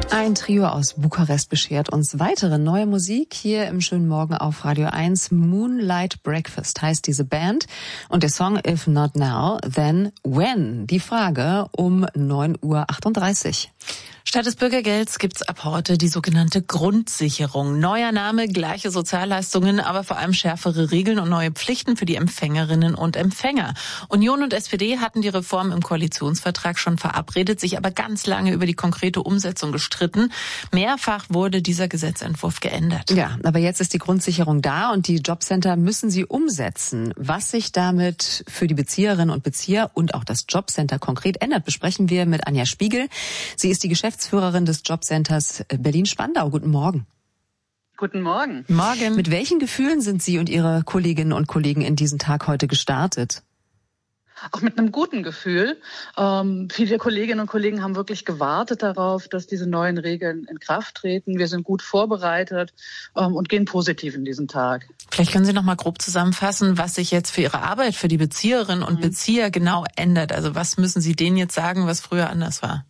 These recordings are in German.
Ein Trio aus Bukarest beschert uns weitere neue Musik hier im schönen Morgen auf Radio 1. Moonlight Breakfast heißt diese Band und der Song If Not Now, Then When? Die Frage um 9:38 Uhr. Statt des Bürgergelds gibt's ab heute die sogenannte Grundsicherung. Neuer Name, gleiche Sozialleistungen, aber vor allem schärfere Regeln und neue Pflichten für die Empfängerinnen und Empfänger. Union und SPD hatten die Reform im Koalitionsvertrag schon verabredet, sich aber ganz lange über die konkrete Umsetzung gestritten. Mehrfach wurde dieser Gesetzentwurf geändert. Ja, aber jetzt ist die Grundsicherung da und die Jobcenter müssen sie umsetzen. Was sich damit für die Bezieherinnen und Bezieher und auch das Jobcenter konkret ändert, besprechen wir mit Anja Spiegel. Sie ist die Geschäftsführerin des Jobcenters Berlin-Spandau. Guten Morgen. Guten Morgen. Morgen. Mit welchen Gefühlen sind Sie und Ihre Kolleginnen und Kollegen in diesen Tag heute gestartet? Auch mit einem guten Gefühl. Viele Kolleginnen und Kollegen haben wirklich gewartet darauf, dass diese neuen Regeln in Kraft treten. Wir sind gut vorbereitet und gehen positiv in diesen Tag. Vielleicht können Sie noch mal grob zusammenfassen, was sich jetzt für Ihre Arbeit, für die Bezieherinnen und Bezieher genau ändert. Also was müssen Sie denen jetzt sagen, was früher anders war?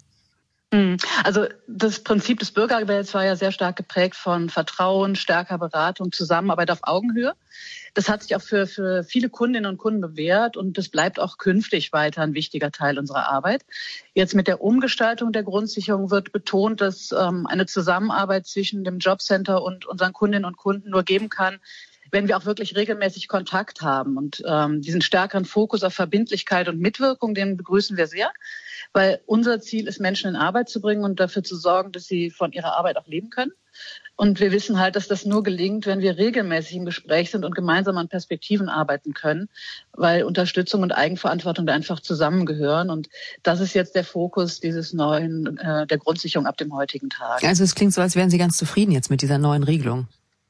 Also das Prinzip des Bürgergelds war ja sehr stark geprägt von Vertrauen, stärker Beratung, Zusammenarbeit auf Augenhöhe. Das hat sich auch für viele Kundinnen und Kunden bewährt und das bleibt auch künftig weiter ein wichtiger Teil unserer Arbeit. Jetzt mit der Umgestaltung der Grundsicherung wird betont, dass eine Zusammenarbeit zwischen dem Jobcenter und unseren Kundinnen und Kunden nur geben kann, wenn wir auch wirklich regelmäßig Kontakt haben. Und diesen stärkeren Fokus auf Verbindlichkeit und Mitwirkung, den begrüßen wir sehr, weil unser Ziel ist, Menschen in Arbeit zu bringen und dafür zu sorgen, dass sie von ihrer Arbeit auch leben können. Und wir wissen halt, dass das nur gelingt, wenn wir regelmäßig im Gespräch sind und gemeinsam an Perspektiven arbeiten können, weil Unterstützung und Eigenverantwortung da einfach zusammengehören. Und das ist jetzt der Fokus dieses neuen, der Grundsicherung ab dem heutigen Tag. Also es klingt so, als wären Sie ganz zufrieden jetzt mit dieser neuen Regelung.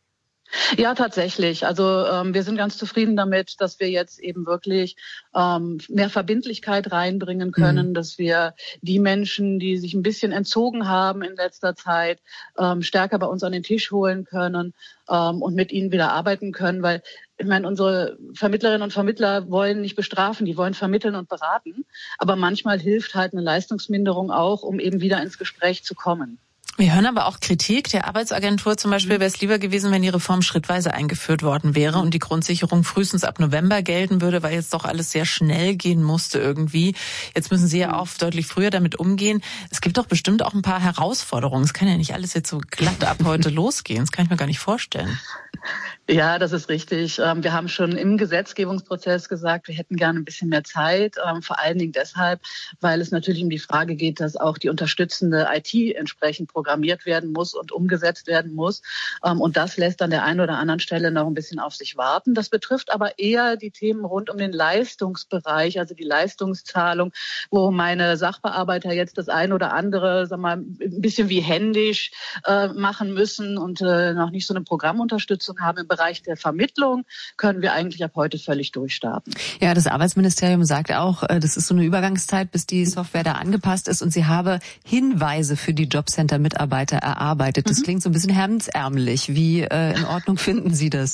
Ja, tatsächlich. Also wir sind ganz zufrieden damit, dass wir jetzt eben wirklich mehr Verbindlichkeit reinbringen können, dass wir die Menschen, die sich ein bisschen entzogen haben in letzter Zeit, stärker bei uns an den Tisch holen können und mit ihnen wieder arbeiten können, weil ich meine, unsere Vermittlerinnen und Vermittler wollen nicht bestrafen, die wollen vermitteln und beraten. Aber manchmal hilft halt eine Leistungsminderung auch, um eben wieder ins Gespräch zu kommen. Wir hören aber auch Kritik. Der Arbeitsagentur zum Beispiel wäre es lieber gewesen, wenn die Reform schrittweise eingeführt worden wäre und die Grundsicherung frühestens ab November gelten würde, weil jetzt doch alles sehr schnell gehen musste irgendwie. Jetzt müssen Sie ja auch deutlich früher damit umgehen. Es gibt doch bestimmt auch ein paar Herausforderungen. Es kann ja nicht alles jetzt so glatt ab heute losgehen. Das kann ich mir gar nicht vorstellen. Ja, das ist richtig. Wir haben schon im Gesetzgebungsprozess gesagt, wir hätten gerne ein bisschen mehr Zeit. Vor allen Dingen deshalb, weil es natürlich um die Frage geht, dass auch die unterstützende IT entsprechend programmiert werden muss und umgesetzt werden muss. Und das lässt an der einen oder anderen Stelle noch ein bisschen auf sich warten. Das betrifft aber eher die Themen rund um den Leistungsbereich, also die Leistungszahlung, wo meine Sachbearbeiter jetzt das eine oder andere, sagen wir mal, ein bisschen wie händisch machen müssen und noch nicht so eine Programmunterstützung haben. Im Bereich der Vermittlung können wir eigentlich ab heute völlig durchstarten. Ja, das Arbeitsministerium sagt auch, das ist so eine Übergangszeit, bis die Software da angepasst ist und sie habe Hinweise für die Jobcenter-Mitarbeiter erarbeitet. Das klingt so ein bisschen hemdsärmelig. Wie in Ordnung finden Sie das?